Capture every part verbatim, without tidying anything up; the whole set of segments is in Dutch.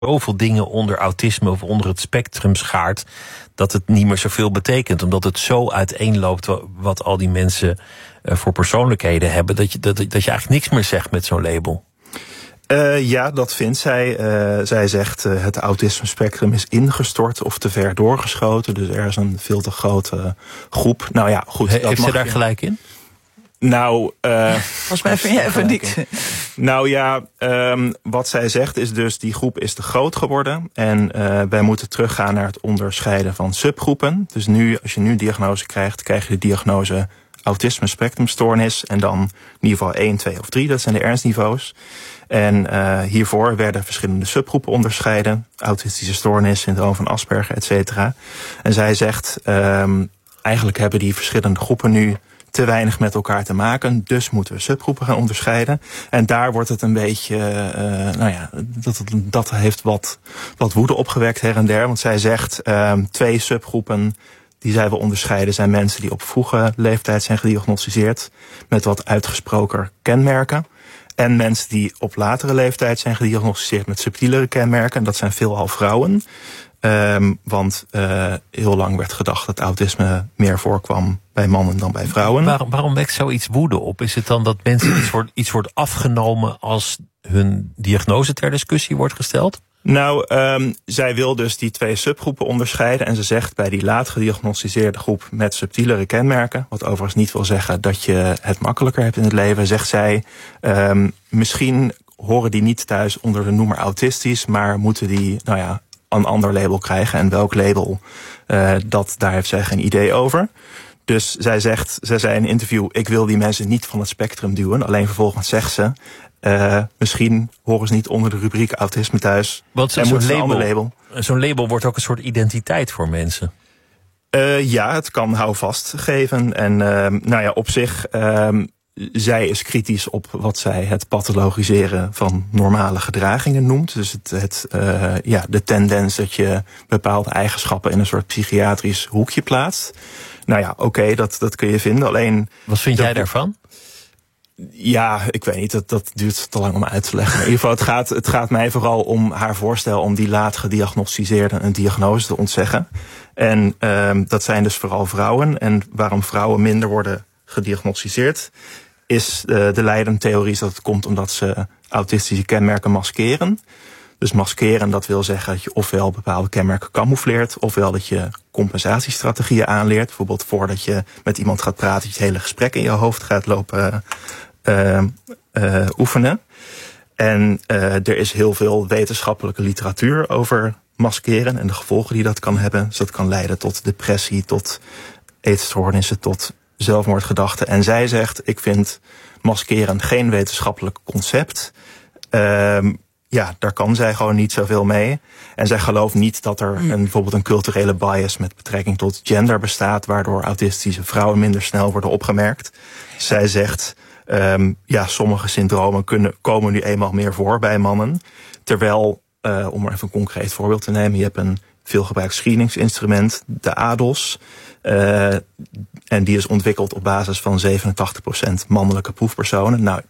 zoveel dingen onder autisme of onder het spectrum schaart, dat het niet meer zoveel betekent. Omdat het zo uiteenloopt wat al die mensen uh, voor persoonlijkheden hebben, dat je, dat, dat je eigenlijk niks meer zegt met zo'n label. Uh, ja, dat vindt zij. Uh, zij zegt uh, het autisme-spectrum is ingestort of te ver doorgeschoten. Dus er is een veel te grote groep. Nou ja, goed. He, dat heeft mag ze daar je... gelijk in? Nou, uh, volgens mij vind jij even niet. Nou ja, um, wat zij zegt is dus die groep is te groot geworden. En uh, wij moeten teruggaan naar het onderscheiden van subgroepen. Dus nu, als je nu een diagnose krijgt, krijg je de diagnose autisme spectrumstoornis. En dan in ieder geval één, twee of drie, dat zijn de ernstniveaus. En uh, hiervoor werden verschillende subgroepen onderscheiden. Autistische stoornis, syndroom van Asperger, et cetera. En zij zegt, um, eigenlijk hebben die verschillende groepen nu te weinig met elkaar te maken. Dus moeten we subgroepen gaan onderscheiden. En daar wordt het een beetje, uh, nou ja, dat, dat heeft wat, wat woede opgewekt her en der. Want zij zegt, um, twee subgroepen die zij wil onderscheiden zijn mensen die op vroege leeftijd zijn gediagnosticeerd met wat uitgesproken kenmerken. En mensen die op latere leeftijd zijn gediagnosticeerd met subtielere kenmerken. En dat zijn veelal vrouwen. Um, want uh, heel lang werd gedacht dat autisme meer voorkwam bij mannen dan bij vrouwen. Waarom, waarom wekt zoiets woede op? Is het dan dat mensen iets wordt, iets wordt afgenomen als hun diagnose ter discussie wordt gesteld? Nou, um, zij wil dus die twee subgroepen onderscheiden. En ze zegt bij die laat gediagnosticeerde groep met subtielere kenmerken, wat overigens niet wil zeggen dat je het makkelijker hebt in het leven, zegt zij, um, misschien horen die niet thuis onder de noemer autistisch, maar moeten die, nou ja, een ander label krijgen. En welk label, uh, dat, daar heeft zij geen idee over. Dus zij zegt, zij zei in een interview, ik wil die mensen niet van het spectrum duwen. Alleen vervolgens zegt ze, uh, misschien horen ze niet onder de rubriek autisme thuis. Want en moeten ze een ander label. Zo'n label wordt ook een soort identiteit voor mensen. Uh, ja, het kan houvast geven. En uh, nou ja, op zich, uh, zij is kritisch op wat zij het pathologiseren van normale gedragingen noemt. Dus het, het, uh, ja, de tendens dat je bepaalde eigenschappen in een soort psychiatrisch hoekje plaatst. Nou ja, oké, okay, dat, dat kun je vinden. Alleen, wat vind dat, jij daarvan? Ja, ik weet niet, dat, dat duurt te lang om uit te leggen. Maar in ieder geval, het gaat, het gaat mij vooral om haar voorstel om die laat gediagnosticeerden een diagnose te ontzeggen. En uh, dat zijn dus vooral vrouwen. En waarom vrouwen minder worden gediagnosticeerd, is uh, de leidende theorie dat het komt omdat ze autistische kenmerken maskeren. Dus maskeren, dat wil zeggen dat je ofwel bepaalde kenmerken camoufleert, ofwel dat je compensatiestrategieën aanleert. Bijvoorbeeld voordat je met iemand gaat praten, dat je het hele gesprek in je hoofd gaat lopen uh, uh, oefenen. En uh, er is heel veel wetenschappelijke literatuur over maskeren en de gevolgen die dat kan hebben. Dus dat kan leiden tot depressie, tot eetstoornissen, tot zelfmoordgedachten. En zij zegt, ik vind maskeren geen wetenschappelijk concept. Uh, ja, daar kan zij gewoon niet zoveel mee. En zij gelooft niet dat er een, bijvoorbeeld een culturele bias met betrekking tot gender bestaat, waardoor autistische vrouwen minder snel worden opgemerkt. Zij zegt, um, ja, sommige syndromen kunnen, komen nu eenmaal meer voor bij mannen. Terwijl, uh, om maar even een concreet voorbeeld te nemen, je hebt een veelgebruikt screeningsinstrument, de A D O S. Uh, en die is ontwikkeld op basis van zevenentachtig procent mannelijke proefpersonen. Nou,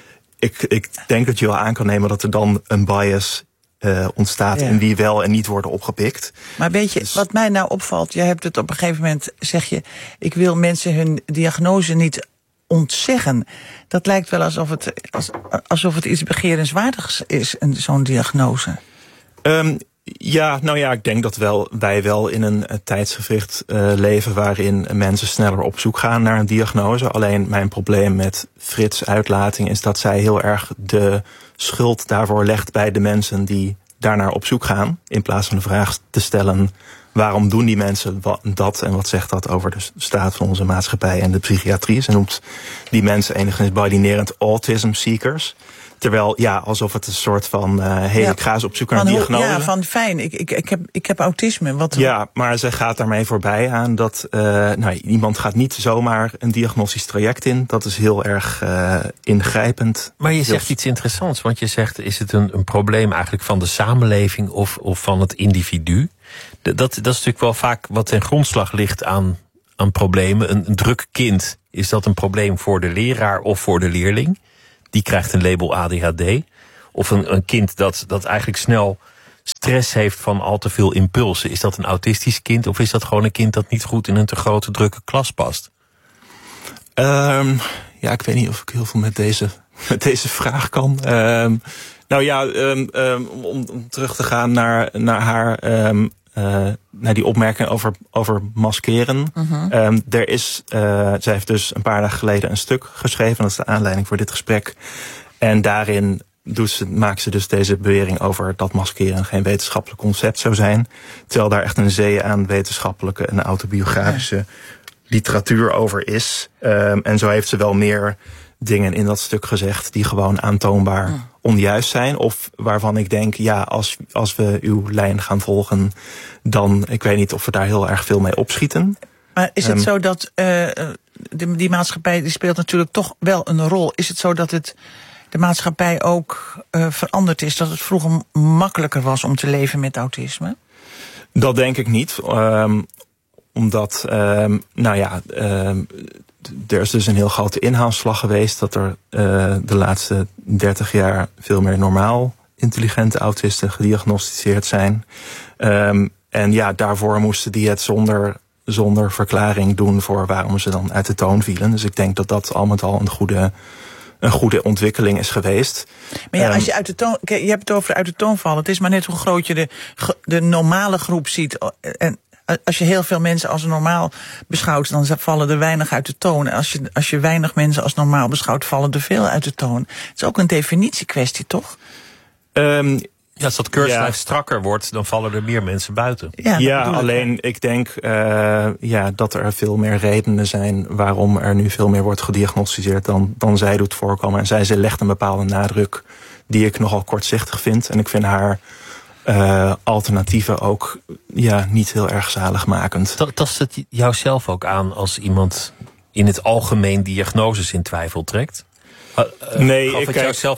ik, ik denk dat je wel aan kan nemen dat er dan een bias uh, ontstaat ja. in wie wel en niet worden opgepikt. Maar weet je, dus, wat mij nou opvalt, je hebt het op een gegeven moment, zeg je, ik wil mensen hun diagnose niet ontzeggen. Dat lijkt wel alsof het, alsof het iets begerenswaardigs is, zo'n diagnose. Um, Ja, nou ja, ik denk dat wel, wij wel in een uh, tijdsgevricht uh, leven waarin mensen sneller op zoek gaan naar een diagnose. Alleen mijn probleem met Frits' uitlating is dat zij heel erg de schuld daarvoor legt bij de mensen die daarnaar op zoek gaan. In plaats van de vraag te stellen, waarom doen die mensen dat en wat zegt dat over de staat van onze maatschappij en de psychiatrie. Ze noemt die mensen enigszins badinerend autism seekers. Terwijl, ja, alsof het een soort van, uh, hey, ja, ik ga eens op zoek naar een diagnose. Ja, van fijn, ik, ik, ik, heb, ik heb autisme. Wat ja, maar ze gaat daarmee voorbij aan dat, uh, nou, iemand gaat niet zomaar een diagnostisch traject in. Dat is heel erg uh, ingrijpend. Maar je zegt iets interessants, want je zegt, is het een, een probleem eigenlijk van de samenleving of, of van het individu? Dat, dat is natuurlijk wel vaak wat ten grondslag ligt aan, aan problemen. Een, een druk kind, is dat een probleem voor de leraar of voor de leerling? Die krijgt een label A D H D. Of een, een kind dat, dat eigenlijk snel stress heeft van al te veel impulsen. Is dat een autistisch kind of is dat gewoon een kind dat niet goed in een te grote, drukke klas past? Um, ja, ik weet niet of ik heel veel met deze, met deze vraag kan. Um, nou ja, um, um, om, om terug te gaan naar, naar haar... Um, Uh, naar die opmerking over, over maskeren. Uh-huh. Um, er is, uh, zij heeft dus een paar dagen geleden een stuk geschreven. Dat is de aanleiding voor dit gesprek. En daarin doet ze, maakt ze dus deze bewering over dat maskeren geen wetenschappelijk concept zou zijn. Terwijl daar echt een zee aan wetenschappelijke en autobiografische ja. literatuur over is. Um, en zo heeft ze wel meer dingen in dat stuk gezegd die gewoon aantoonbaar ja. onjuist zijn. Of waarvan ik denk, ja, als, als we uw lijn gaan volgen, dan, ik weet niet of we daar heel erg veel mee opschieten. Maar is het um, zo dat uh, die, die maatschappij, die speelt natuurlijk toch wel een rol. Is het zo dat het de maatschappij ook uh, veranderd is? Dat het vroeger makkelijker was om te leven met autisme? Dat denk ik niet. Um, omdat, um, nou ja... Um, Er is dus een heel grote inhaalslag geweest dat er uh, de laatste dertig jaar veel meer normaal intelligente autisten gediagnosticeerd zijn. Um, en ja, daarvoor moesten die het zonder, zonder verklaring doen voor waarom ze dan uit de toon vielen. Dus ik denk dat dat al met al een goede, een goede ontwikkeling is geweest. Maar ja, als je uit de toon, je hebt het over uit de toon vallen. Het is maar net hoe groot je de, de normale groep ziet. En als je heel veel mensen als normaal beschouwt, dan vallen er weinig uit de toon. Als je, als je weinig mensen als normaal beschouwt, vallen er veel uit de toon. Het is ook een definitiekwestie, toch? Um, ja, als dat keurslijf ja. strakker wordt, dan vallen er meer mensen buiten. Ja, ja alleen ik denk uh, ja, dat er veel meer redenen zijn waarom er nu veel meer wordt gediagnosticeerd dan, dan zij doet voorkomen. En zij, zij legt een bepaalde nadruk die ik nogal kortzichtig vind. En ik vind haar Uh, alternatieven ook ja, niet heel erg zaligmakend. Tast het jou zelf ook aan als iemand in het algemeen diagnoses in twijfel trekt? Uh, nee, gaf ik het kijk, jou zelf